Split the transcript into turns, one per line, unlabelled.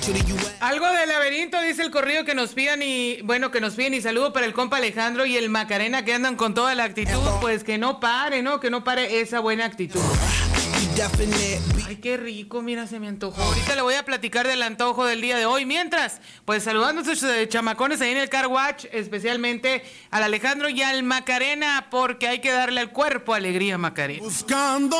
Algo del laberinto, dice el corrido que nos piden y saludo para el compa Alejandro y el Macarena que andan con toda la actitud, pues que no pare, ¿no? Que no pare esa buena actitud. Ay, qué rico, mira, se me antojó. Ahorita le voy a platicar del antojo del día de hoy. Mientras, pues saludando a sus chamacones ahí en el Car Watch, especialmente al Alejandro y al Macarena, porque hay que darle al cuerpo alegría, Macarena.
Buscando